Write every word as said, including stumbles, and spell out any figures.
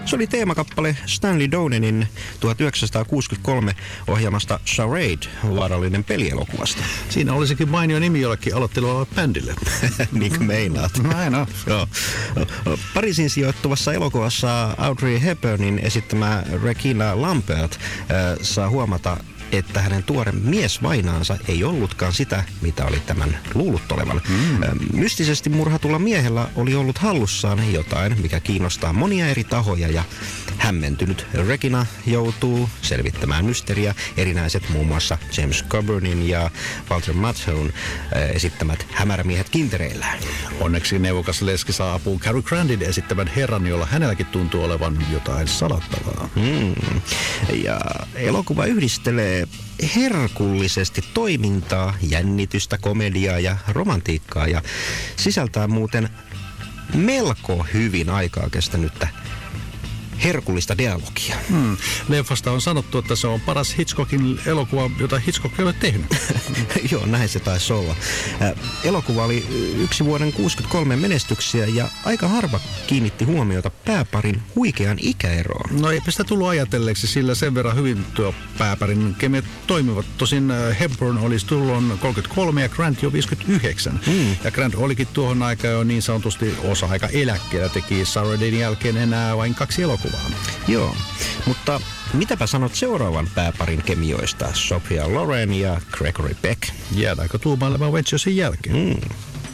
Se oli teemakappale Stanley Donenin tuhatyhdeksänsataakuusikymmentäkolme ohjelmasta Charade, vaarallinen pelielokuvasta. Siinä olisikin mainio nimi jollekin aloittelua bändille. Niin kuin meinaat. Näin on. Joo. Pariisin sijoittuvassa elokuvassa Audrey Hepburnin esittämä Regina Lambert äh, saa huomata, että hänen tuore miesvainaansa ei ollutkaan sitä, mitä oli tämän luullut olevan. Mm. Mystisesti murhatulla miehellä oli ollut hallussaan jotain, mikä kiinnostaa monia eri tahoja, ja hämmentynyt Regina joutuu selvittämään mysteriä. Erinäiset muun muassa James Coburnin ja Walter Matthau'n esittämät hämärämiehet kintereillään. Onneksi neuvokas leski saa apuun Cary Grantin esittävän herran, jolla hänelläkin tuntuu olevan jotain salattavaa. Mm. Ja elokuva yhdistelee herkullisesti toimintaa, jännitystä, komediaa ja romantiikkaa, ja sisältää muuten melko hyvin aikaa kestänyttä herkullista dialogia. Hmm. Leffasta on sanottu, että se on paras Hitchcockin elokuva, jota Hitchcock ei ole tehnyt. Joo, näin se taisi olla. Äh, elokuva oli yksi vuoden kuusikymmentäkolme menestyksiä, ja aika harva kiinnitti huomiota pääparin huikean ikäeroon. No eipä sitä tullut ajatelleeksi, sillä sen verran hyvin tuo pääparin kemiat toimivat. Tosin Hepburn oli tuolloin kolmekymmentäkolme ja Grant jo viisikymmentäyhdeksän. Hmm. Ja Grant olikin tuohon aikaan jo niin sanotusti osa-aika eläkkeellä, teki Saraden jälkeen enää vain kaksi elokuvaa. Joo, mutta mitäpä sanot seuraavan pääparin kemioista, Sophia Loren ja Gregory Peck? Jäädäänkö tuumailemaan Venturesin jälkeen? Mm.